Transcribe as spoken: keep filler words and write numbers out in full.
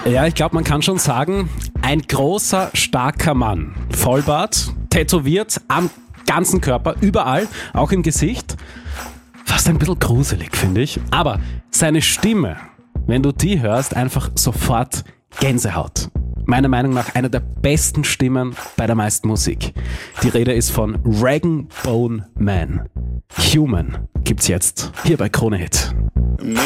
Ja, ich glaube, man kann schon sagen, ein großer, starker Mann. Vollbart, tätowiert am ganzen Körper, überall, auch im Gesicht. Fast ein bisschen gruselig, finde ich. Aber seine Stimme, wenn du die hörst, einfach sofort Gänsehaut. Meiner Meinung nach einer der besten Stimmen bei der meisten Musik. Die Rede ist von Rag and Bone Man. Human gibt's jetzt hier bei Krone Hit.